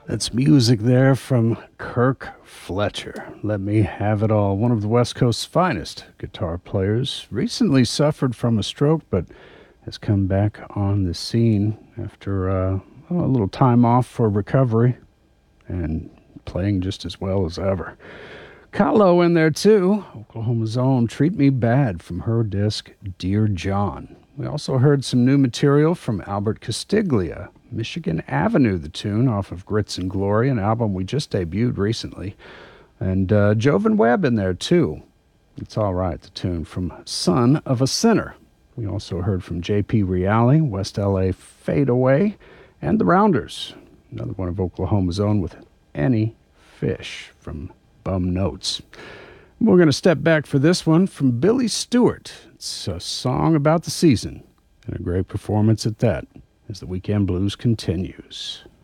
That's music there from Kirk Fletcher. Let Me Have It All. One of the West Coast's finest guitar players. Recently suffered from a stroke, but has come back on the scene after a little time off for recovery and playing just as well as ever. Kahlo in there too. Oklahoma's own Treat Me Bad from her disc Dear John. We also heard some new material from Albert Castiglia. Michigan Avenue, the tune off of Grits and Glory, an album we just debuted recently. And Jovan Webb in there too. It's All Right, the tune from Son of a Sinner. We also heard from J.P. Reale, West L.A. Fade Away, and The Rounders, another one of Oklahoma's own with Any Fish from Bum Notes. We're going to step back for this one from Billy Stewart. It's a song about the season, and a great performance at that, as the Weekend Blues continues.